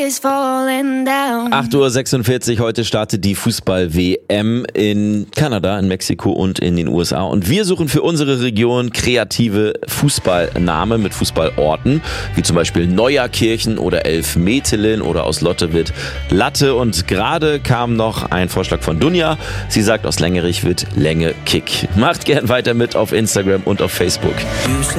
8:46 Uhr, heute startet die Fußball-WM in Kanada, in Mexiko und in den USA. Und wir suchen für unsere Region kreative Fußballnamen mit Fußballorten, wie zum Beispiel Neuerkirchen oder Elfmetelen oder aus Lotte wird Latte. Und gerade kam noch ein Vorschlag von Dunja. Sie sagt, aus Längerich wird Länge Kick. Macht gern weiter mit auf Instagram und auf Facebook.